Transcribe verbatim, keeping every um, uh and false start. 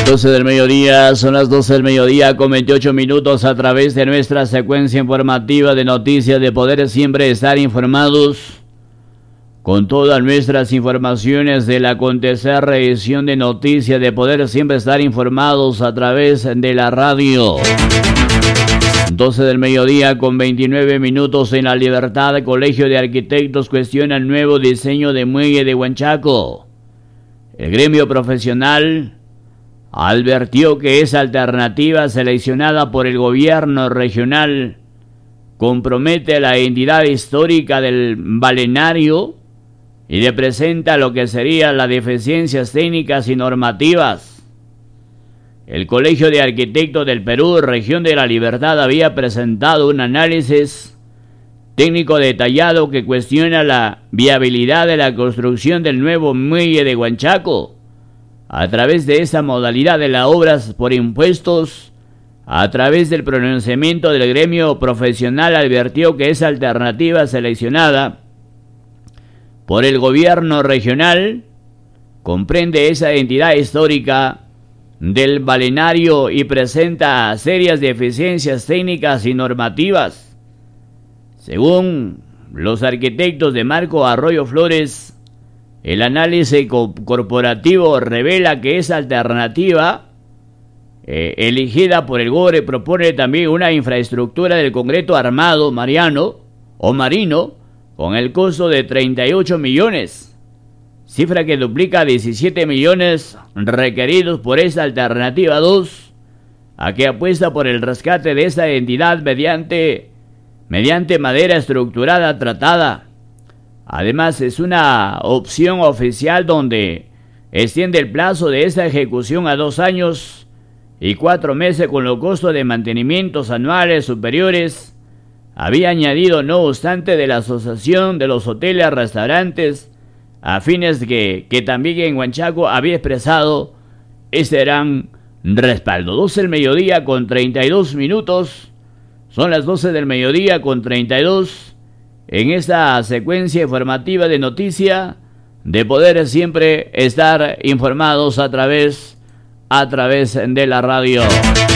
doce del mediodía, son las doce del mediodía con veintiocho minutos a través de nuestra secuencia informativa de noticias de poder siempre estar informados con todas nuestras informaciones del acontecer, edición de noticias de poder siempre estar informados a través de la radio. doce del mediodía con veintinueve minutos en La Libertad. Colegio de Arquitectos cuestiona el nuevo diseño de muelle de Huanchaco. El gremio profesional advirtió que esa alternativa seleccionada por el gobierno regional compromete la identidad histórica del balneario y representa lo que serían las deficiencias técnicas y normativas. El Colegio de Arquitectos del Perú, Región de La Libertad, había presentado un análisis técnico detallado que cuestiona la viabilidad de la construcción del nuevo muelle de Huanchaco a través de esa modalidad de las obras por impuestos. A través del pronunciamiento del gremio profesional advirtió que esa alternativa seleccionada por el gobierno regional comprende esa identidad histórica del balneario y presenta serias deficiencias técnicas y normativas. Según los arquitectos de Marco Arroyo Flores, el análisis co- corporativo revela que esa alternativa eh, elegida por el G O R E propone también una infraestructura del concreto armado mariano o marino con el costo de treinta y ocho millones, cifra que duplica diecisiete millones requeridos por esa alternativa dos, a que apuesta por el rescate de esa entidad mediante, mediante madera estructurada tratada. Además, es una opción oficial donde extiende el plazo de esa ejecución a dos años y cuatro meses con los costos de mantenimientos anuales superiores. Había añadido, no obstante, de la Asociación de los Hoteles y Restaurantes, a fines de que, que también en Huanchaco había expresado ese gran respaldo. doce del mediodía con treinta y dos minutos. Son las doce del mediodía con treinta y dos. En esta secuencia informativa de noticia de poder siempre estar informados a través, a través de la radio.